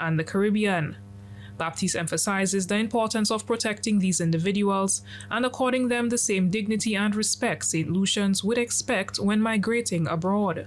and the Caribbean. Baptiste emphasizes the importance of protecting these individuals and according them the same dignity and respect St. Lucians would expect when migrating abroad.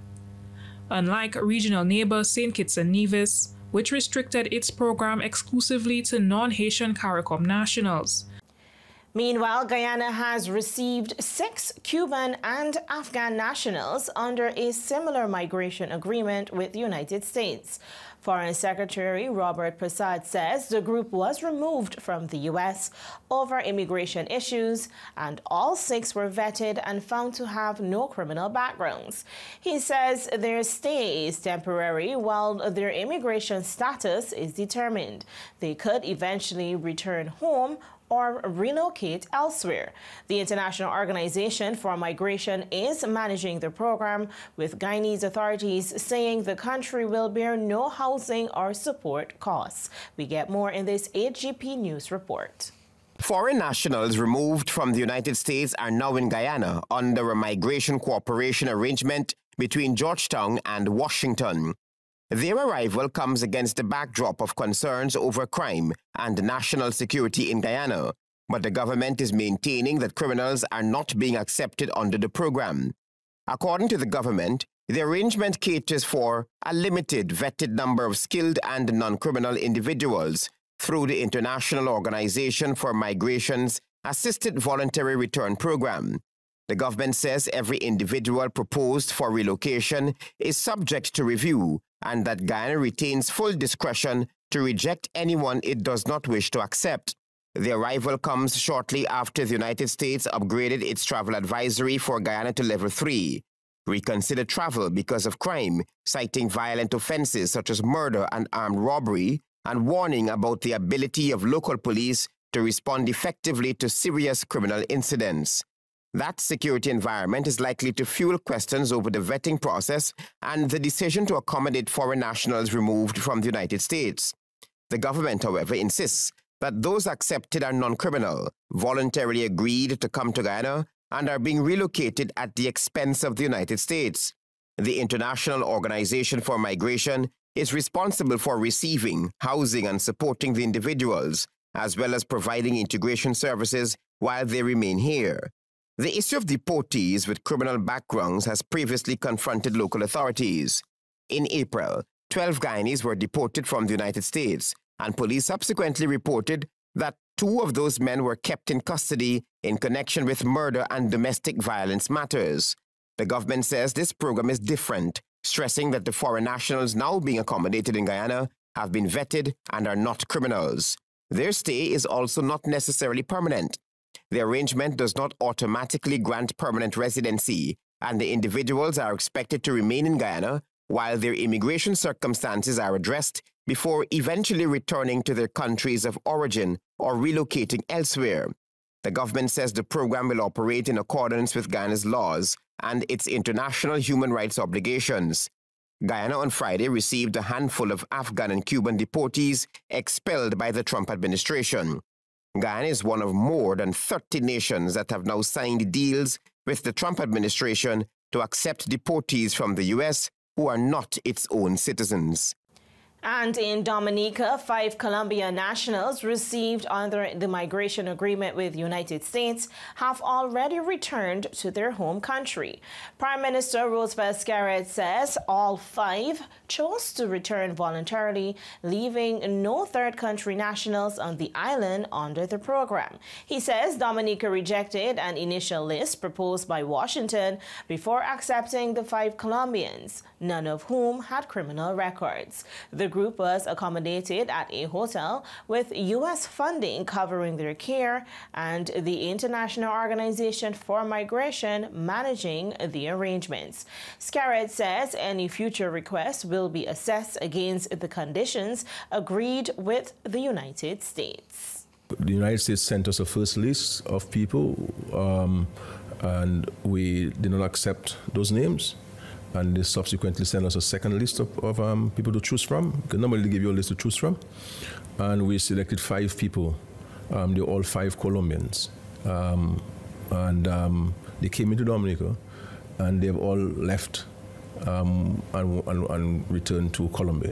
Unlike regional neighbor St. Kitts and Nevis, which restricted its program exclusively to non-Haitian CARICOM nationals. Meanwhile, Guyana has received 6 Cuban and Afghan nationals under a similar migration agreement with the United States. Foreign Secretary Robert Prasad says the group was removed from the U.S. over immigration issues, and all 6 were vetted and found to have no criminal backgrounds. He says their stay is temporary while their immigration status is determined. They could eventually return home or relocate elsewhere. The International Organization for Migration is managing the program, with Guyanese authorities saying the country will bear no housing or support costs. We get more in this 8GP News report. Foreign nationals removed from the United States are now in Guyana under a migration cooperation arrangement between Georgetown and Washington. Their arrival comes against the backdrop of concerns over crime and national security in Guyana, but the government is maintaining that criminals are not being accepted under the program. According to the government, the arrangement caters for a limited vetted number of skilled and non-criminal individuals through the International Organization for Migration's Assisted Voluntary Return Program. The government says every individual proposed for relocation is subject to review and that Guyana retains full discretion to reject anyone it does not wish to accept. The arrival comes shortly after the United States upgraded its travel advisory for Guyana to level 3. Reconsider travel because of crime, citing violent offenses such as murder and armed robbery, and warning about the ability of local police to respond effectively to serious criminal incidents. That security environment is likely to fuel questions over the vetting process and the decision to accommodate foreign nationals removed from the United States. The government, however, insists that those accepted are non-criminal, voluntarily agreed to come to Guyana, and are being relocated at the expense of the United States. The International Organization for Migration is responsible for receiving, housing, and supporting the individuals, as well as providing integration services while they remain here. The issue of deportees with criminal backgrounds has previously confronted local authorities. In April, 12 Guyanese were deported from the United States, and police subsequently reported that 2 of those men were kept in custody in connection with murder and domestic violence matters. The government says this program is different, stressing that the foreign nationals now being accommodated in Guyana have been vetted and are not criminals. Their stay is also not necessarily permanent. The arrangement does not automatically grant permanent residency, and the individuals are expected to remain in Guyana while their immigration circumstances are addressed before eventually returning to their countries of origin or relocating elsewhere. The government says the program will operate in accordance with Guyana's laws and its international human rights obligations. Guyana on Friday received a handful of Afghan and Cuban deportees expelled by the Trump administration. Guyana is one of more than 30 nations that have now signed deals with the Trump administration to accept deportees from the U.S. who are not its own citizens. And in Dominica, 5 Colombian nationals received under the migration agreement with the United States have already returned to their home country. Prime Minister Roosevelt Skerrit says all 5 chose to return voluntarily, leaving no third country nationals on the island under the program. He says Dominica rejected an initial list proposed by Washington before accepting the 5 Colombians, none of whom had criminal records. The group was accommodated at a hotel with U.S. funding covering their care and the International Organization for Migration managing the arrangements. Skerrit says any future requests will be assessed against the conditions agreed with the United States. The United States sent us a first list of people and we did not accept those names. And they subsequently sent us a second list of people to choose from. Because normally they give you a list to choose from. And we selected 5 people. They're all 5 Colombians. They came into Dominica, and they've all left and returned to Colombia.